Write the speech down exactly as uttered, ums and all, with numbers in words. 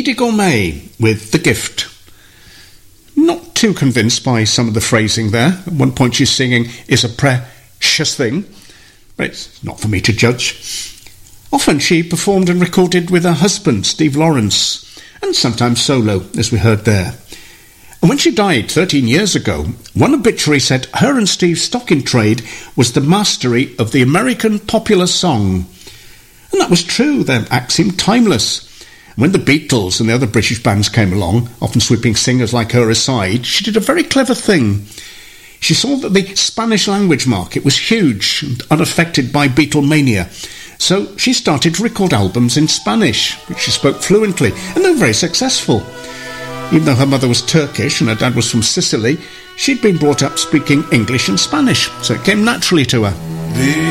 Edie Gourmet with The Gift. Not too convinced by some of the phrasing there. At one point she's singing, "Is a precious thing," but it's not for me to judge. Often she performed and recorded with her husband, Steve Lawrence, and sometimes solo, as we heard there. And when she died thirteen years ago, one obituary said her and Steve's stock in trade was the mastery of the American popular song. And that was true. Their act seemed timeless. When the Beatles and the other British bands came along, often sweeping singers like her aside, she did a very clever thing. She saw that the Spanish language market was huge and unaffected by Beatlemania. So she started to record albums in Spanish, which she spoke fluently, and they were very successful. Even though her mother was Turkish and her dad was from Sicily, she'd been brought up speaking English and Spanish, so it came naturally to her.